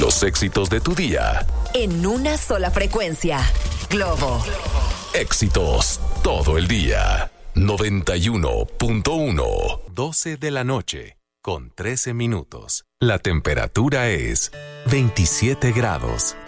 Los éxitos de tu día. En una sola frecuencia. Globo. Éxitos todo el día. 91.1. 12 de la noche, con 13 minutos. La temperatura es 27 grados.